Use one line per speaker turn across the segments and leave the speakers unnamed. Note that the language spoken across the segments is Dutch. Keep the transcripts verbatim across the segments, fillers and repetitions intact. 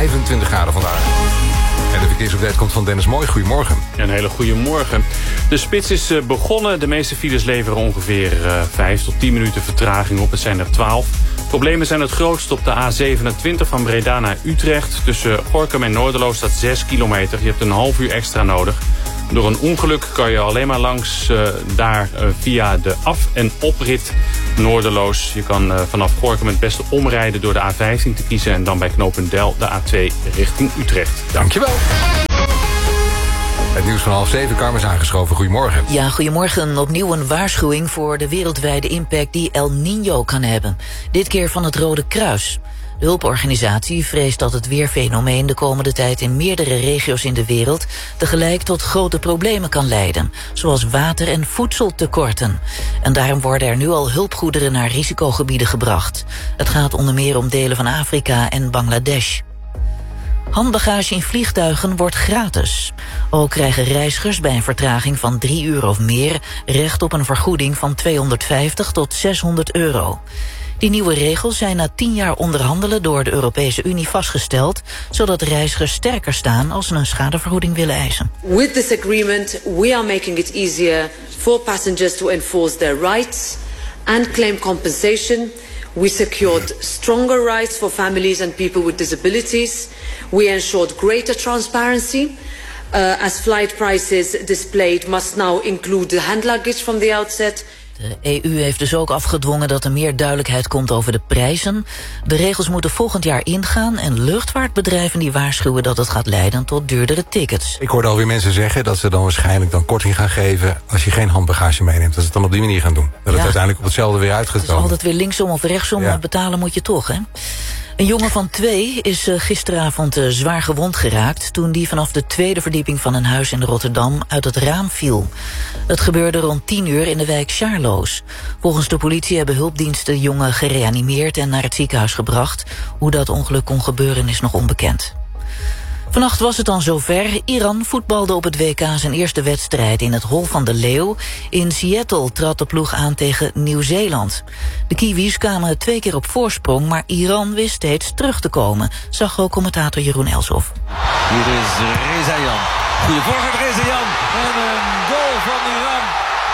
vijfentwintig graden vandaag. En de verkeersupdate komt van Dennis Mooi. Goedemorgen.
Een hele goede morgen. De spits is begonnen. De meeste files leveren ongeveer vijf tot tien minuten vertraging op. Het zijn er twaalf. Problemen zijn het grootst op de A zevenentwintig van Breda naar Utrecht. Tussen Gorinchem en Noorderloos staat zes kilometer. Je hebt een half uur extra nodig. Door een ongeluk kan je alleen maar langs uh, daar uh, via de af- en oprit Noorderloos. Je kan uh, vanaf Gorinchem het beste omrijden door de A vijftien te kiezen... en dan bij knooppunt Del de A twee richting Utrecht.
Dankjewel. Het nieuws van half zeven, Carmen is aangeschoven. Goedemorgen.
Ja, goedemorgen. Opnieuw een waarschuwing voor de wereldwijde impact die El Niño kan hebben. Dit keer van het Rode Kruis. De hulporganisatie vreest dat het weerfenomeen de komende tijd in meerdere regio's in de wereld tegelijk tot grote problemen kan leiden, zoals water- en voedseltekorten. En daarom worden er nu al hulpgoederen naar risicogebieden gebracht. Het gaat onder meer om delen van Afrika en Bangladesh. Handbagage in vliegtuigen wordt gratis. Ook krijgen reizigers bij een vertraging van drie uur of meer recht op een vergoeding van tweehonderdvijftig tot zeshonderd euro. Die nieuwe regels zijn na tien jaar onderhandelen door de Europese Unie vastgesteld, zodat reizigers sterker staan als ze een schadevergoeding willen eisen.
With this agreement, we are making it easier for passengers to enforce their rights and claim compensation. We secured stronger rights for families and people with disabilities. We ensured greater transparency, uh, as flight prices displayed must now include the hand luggage from the outset.
De E U heeft dus ook afgedwongen dat er meer duidelijkheid komt over de prijzen. De regels moeten volgend jaar ingaan en luchtvaartbedrijven die waarschuwen dat het gaat leiden tot duurdere tickets.
Ik hoorde alweer mensen zeggen dat ze dan waarschijnlijk dan korting gaan geven als je geen handbagage meeneemt. Dat ze het dan op die manier gaan doen. Dat het
ja.
uiteindelijk op hetzelfde weer uit gaat
Het is
komen.
altijd weer linksom of rechtsom,
Ja.
maar betalen moet je toch, hè? Een jongen van twee is uh, gisteravond uh, zwaar gewond geraakt toen die vanaf de tweede verdieping van een huis in Rotterdam uit het raam viel. Het gebeurde rond tien uur in de wijk Sjaarloos. Volgens de politie hebben hulpdiensten de jongen gereanimeerd en naar het ziekenhuis gebracht. Hoe dat ongeluk kon gebeuren is nog onbekend. Vannacht was het dan zover. Iran voetbalde op het W K zijn eerste wedstrijd in het Hol van de Leeuw. In Seattle trad de ploeg aan tegen Nieuw-Zeeland. De Kiwis kwamen twee keer op voorsprong, maar Iran wist steeds terug te komen, zag ook commentator Jeroen Elshoff.
Hier is Rezayan. Goedemorgen Rezayan. En een goal van Iran.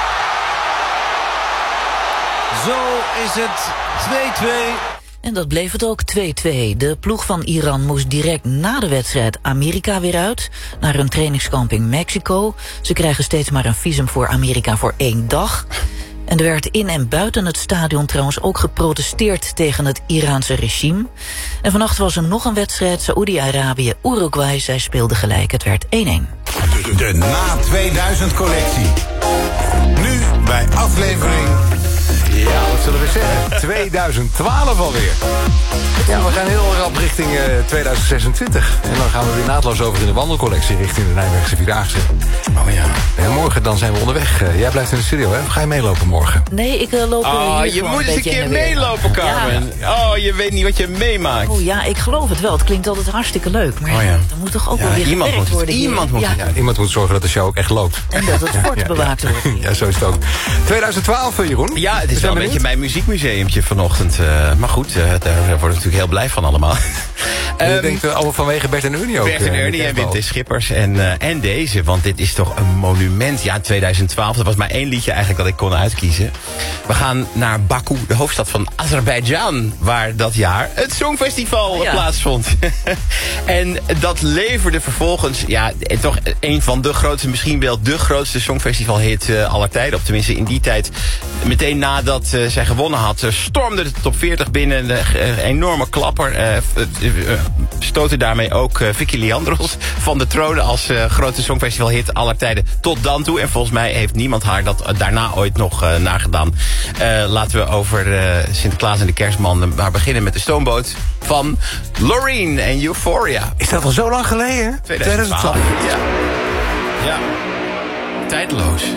Zo is het twee twee.
En dat bleef het ook twee twee. De ploeg van Iran moest direct na de wedstrijd Amerika weer uit, naar een trainingskamp in Mexico. Ze krijgen steeds maar een visum voor Amerika voor één dag. En er werd in en buiten het stadion trouwens ook geprotesteerd tegen het Iraanse regime. En vannacht was er nog een wedstrijd, Saoedi-Arabië-Uruguay. Zij speelden gelijk, het werd één één.
De, de na tweeduizend collectie. Nu bij aflevering...
Ja, wat zullen we zeggen? tweeduizend twaalf alweer. Ja, we gaan heel rap richting uh, tweeduizend zesentwintig. En dan gaan we weer naadloos over in de wandelcollectie richting de Nijmeegse Vierdaagse.
Oh ja.
En morgen dan zijn we onderweg. Uh, jij blijft in de studio, hè? Of ga je meelopen morgen?
Nee, ik uh, loop uh,
Oh,
hier
je
gewoon
moet eens een
beetje
keer
heen en weer.
meelopen, Carmen.
Ja.
Oh, je weet niet wat je meemaakt.
Oh ja, ik geloof het wel. Het klinkt altijd hartstikke leuk. Maar
Oh ja.
er moet toch ook
Ja,
wel weer
iemand
gewerkt
moet het-
worden hier.
iemand moet
ja.
het-
Ja, iemand moet zorgen dat de show ook echt loopt.
En dat het sport
Ja, ja,
bewaakt
ja.
wordt.
Ja, zo is het ook. tweeduizend twaalf, Jeroen.
Ja, het
We
is
zijn
wel een
benieuwd.
beetje mijn muziekmuseumtje vanochtend. Uh, maar goed, uh, daar worden we natuurlijk heel blij van allemaal.
Je
Um,
denkt uh, allemaal vanwege Bert en Ernie ook.
Bert en
uh,
Ernie en
kerstbal.
Wim T. Schippers en, uh, en deze. Want dit is toch een monument. Ja, tweeduizend twaalf, er was maar één liedje eigenlijk dat ik kon uitkiezen. We gaan naar Baku, de hoofdstad van Azerbeidzjan. Waar dat jaar het Songfestival
Oh ja.
plaatsvond. En dat leverde vervolgens, ja, toch een van de grootste, misschien wel de grootste Songfestivalhit uh, aller tijden. Of tenminste in die tijd, meteen nadat uh, zij gewonnen had, uh, stormde de top veertig binnen. Een uh, enorme klapper. Uh, uh, uh, stootte daarmee ook uh, Vicky Leandros van de troon als uh, grootste Songfestivalhit aller tijden tot dan toe. En volgens mij heeft niemand haar dat uh, daarna ooit nog uh, nagedaan. Uh, laten we over uh, Sinterklaas en de Kerstman uh, maar beginnen met de stoomboot van Loreen en Euphoria.
Is dat al zo lang geleden?
tweeduizend twaalf. Ja. Ja. Tijdloos.